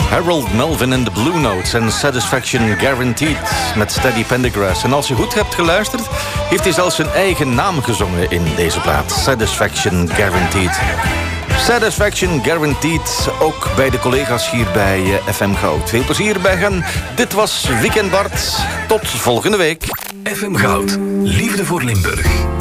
Harold Melvin in the Blue Notes en Satisfaction Guaranteed met Steady Pendergrass. En als je goed hebt geluisterd, heeft hij zelfs zijn eigen naam gezongen in deze plaat. Satisfaction Guaranteed. Satisfaction Guaranteed, ook bij de collega's hier bij FM Goud. Veel plezier bij hen. Dit was Weekend Bart. Tot volgende week. FM Goud. Liefde voor Limburg.